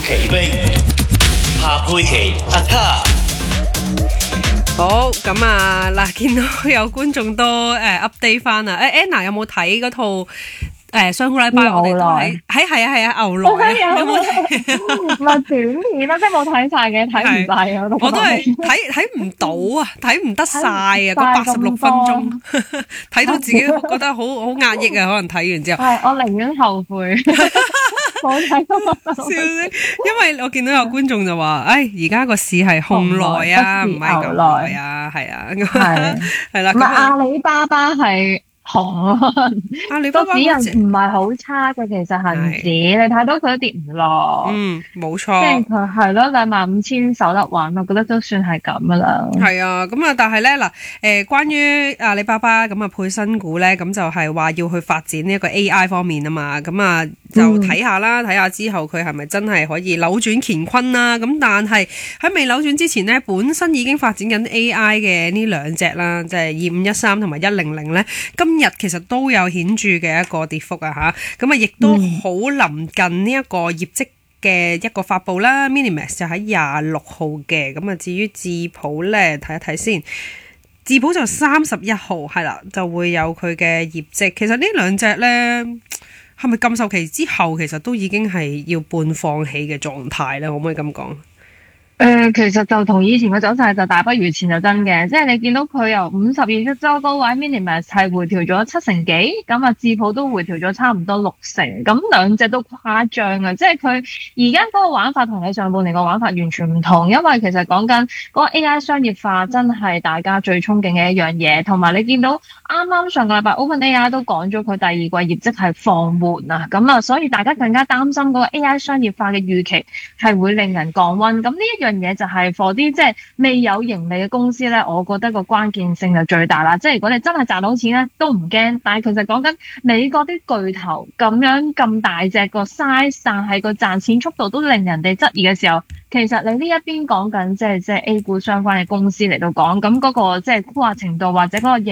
奇兵，夏佩琪阿卡。 好咁啊！嗱，見到有觀眾都update 翻啊！Anna 有冇睇嗰套上個禮拜我哋都係啊牛來啊，有冇睇？ 唔係短片啦，即係冇睇晒嘅，睇唔晒啊！ 我都係睇唔到啊，睇唔得晒啊！嗰86分鐘睇到自己覺得好壓抑啊！可能睇完之後， 係我寧願後悔冇睇到。 笑死！因為我見到有觀眾就話：，而家個市係熊來啊，唔係牛來啊，係啊，係啦。 唔係阿里巴巴係紅啊， 阿里巴巴個指引唔係好差嘅，其實恒指你睇到佢都跌唔落。 冇錯。 即係佢係咯，25,000守得穩，我覺得都算係咁噶啦。 係啊，咁啊，但係咧嗱，關於阿里巴巴咁啊配新股咧，咁就係話要去發展呢一個 AI 方面啊嘛，咁啊就睇下啦，睇下之後佢係咪真係可以扭轉乾坤啦？咁但係喺未扭轉之前呢，本身已經發展緊 AI 嘅呢兩隻啦，即係2513同埋100咧，今日其實都有顯著嘅一個跌幅啊吓，咁啊亦都好臨近呢一個業績嘅一個發布啦。Minimax 就喺26號嘅，咁啊至於智普咧，睇一睇先，智普就31號係啦，就會有佢嘅業績。其實呢兩隻咧，係咪禁售期之後，其實都已經係要半放棄嘅狀態咧？可唔可以咁講？ 其實就同以前嘅走勢就大不如前就真嘅，即係你見到佢由52一周高位 Minimax 係回調咗70%幾，咁啊智普都回調咗差唔多60%，咁兩隻都誇張啊！即係佢而家嗰個玩法同你上半年個玩法完全唔同，因為其實講緊嗰個 AI 商業化真係大家最憧憬嘅一樣嘢，同埋你見到啱啱上個禮拜 OpenAI 都講咗佢第二季業績係放緩啊，咁啊所以大家更加擔心嗰個 AI 商業化嘅預期係會令人降溫，咁呢一樣嘢就係 for 啲即係未有盈利嘅公司咧，我覺得個關鍵性就最大啦。即係如果你真係賺到錢咧，都唔驚。但係其實講緊美國啲巨頭咁樣咁大隻個 size， 但係個賺錢速度都令人哋質疑嘅時候，其實你呢一邊講緊即係 A 股相關嘅公司嚟到講，咁嗰個即係沽壓程度或者嗰個